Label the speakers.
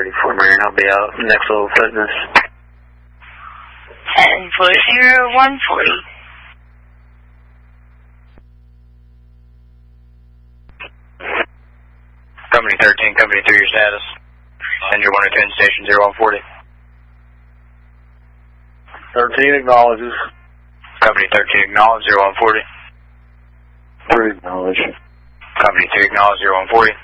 Speaker 1: ready for Marion. I'll be out next little fitness.
Speaker 2: And for 0140.
Speaker 3: Company 13, Company 3, your status. Send your 1 attend station 0140.
Speaker 4: 13 acknowledges.
Speaker 3: Company 13, acknowledge 0140.
Speaker 4: 3 acknowledge.
Speaker 3: Company 2, acknowledge 0140.